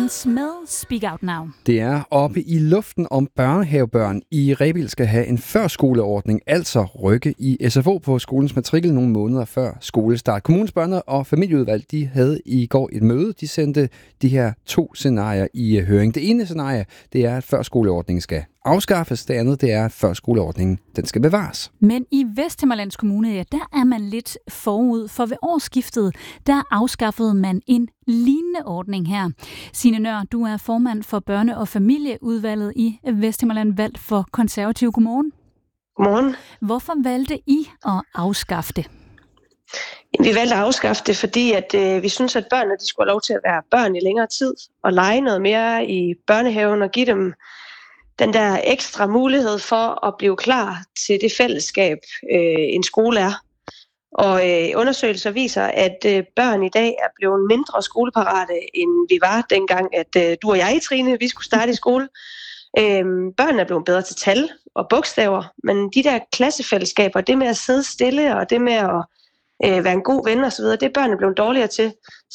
Dance med Speak Out Now. Det er oppe i luften, om børnehavebørn i Rebild skal have en førskoleordning, altså rykke i SFO på skolens matrikel nogle måneder før skolestart. Kommunens børne- og familieudvalg de havde i går et møde. De sendte de her 2 scenarier i høring. Det ene scenarie, det er, at førskoleordningen skal afskaffes. Det andet, det er, at førskoleordningen den skal bevares. Men i Vesthimmerlands Kommune, ja, der er man lidt forud, for ved årsskiftet, der afskaffede man en lignende ordning her. Signe Nør, du er formand for børne- og familieudvalget i Vesthimmerland, valgt for Konservativ. Godmorgen. Godmorgen. Hvorfor valgte I at afskaffe det? Vi valgte at afskaffe det, fordi at, vi synes, at børnene de skulle have lov til at være børn i længere tid og lege noget mere i børnehaven og give dem den der ekstra mulighed for at blive klar til det fællesskab, en skole er. Og undersøgelser viser, at børn i dag er blevet mindre skoleparate, end vi var dengang, at du og jeg, Trine, vi skulle starte i skole. Børnene er blevet bedre til tal og bogstaver, men de der klassefællesskaber, det med at sidde stille og det med at være en god ven osv., det er børnene blevet dårligere til.